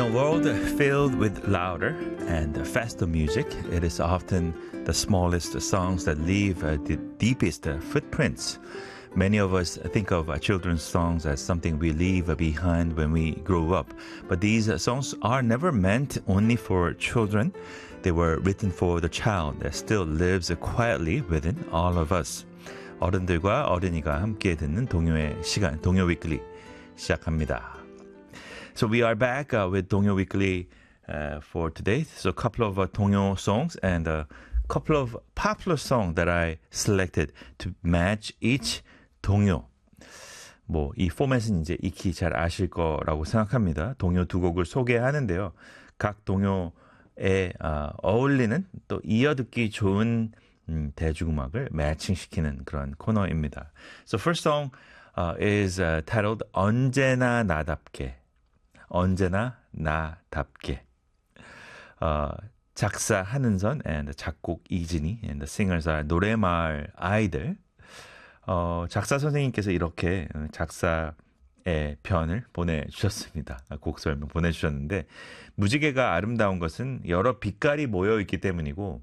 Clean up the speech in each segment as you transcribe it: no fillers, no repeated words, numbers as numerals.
a world filled with louder and faster music, it is often the smallest songs that leave the deepest footprints. Many of us think of children's songs as something we leave behind when we grow up. But these songs are never meant only for children. They were written for the child that still lives quietly within all of us. 어른들과 어린이가 함께 듣는 동요의 시간, 동요 위클리 시작합니다. So we are back with 동요 위클리 for today. So a couple of 동요 songs and a couple of popular songs that I selected to match each 동요. 뭐 이 포맷은 이제 익히 잘 아실 거라고 생각합니다. 동요 두 곡을 소개하는데요. 각 동요에 어울리는 또 이어듣기 좋은 대중음악을 매칭시키는 그런 코너입니다. So first song is titled 언제나 나답게. 언제나 나답게. 작사 한은선 and 작곡 이진희 and the singers are 노래마을 아이들. 작사 선생님께서 이렇게 작사의 편을 보내주셨습니다. 곡 설명 보내주셨는데 무지개가 아름다운 것은 여러 빛깔이 모여있기 때문이고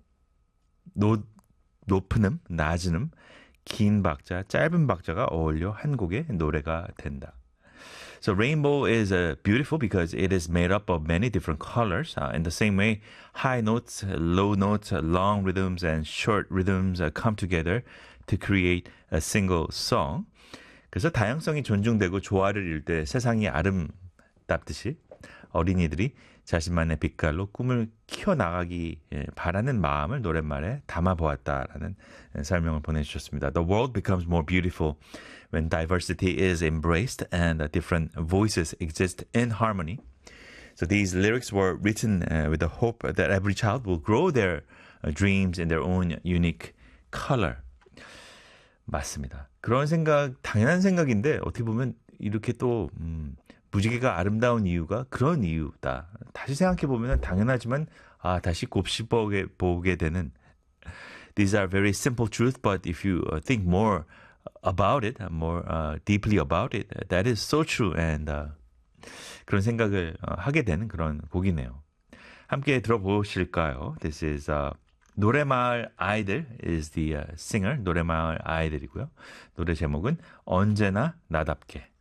높은 음, 낮은 음, 긴 박자, 짧은 박자가 어울려 한 곡의 노래가 된다. So rainbow is beautiful because it is made up of many different colors. In the same way, high notes, low notes, long rhythms, and short rhythms come together to create a single song. 그래서 다양성이 존중되고 조화를 이룰 때 세상이 아름답듯이 어린이들이 자신만의 빛깔로 꿈을 키워나가기 바라는 마음을 노랫말에 담아보았다라는 설명을 보내주셨습니다. The world becomes more beautiful when diversity is embraced and different voices exist in harmony. So these lyrics were written with the hope that every child will grow their dreams in their own unique color. 맞습니다. 그런 생각, 당연한 생각인데 어떻게 보면 이렇게 또 무지개가 아름다운 이유가 그런 이유다. 다시 생각해보면 당연하지만 다시 곱씹어보게 되는 These are very simple truths, but if you think more about it, more deeply about it, that is so true. And 그런 생각을 하게 되는 그런 곡이네요. 함께 들어보실까요? This is 노래마을 아이들 is the singer. 노래마을 아이들이고요. 노래 제목은 언제나 나답게.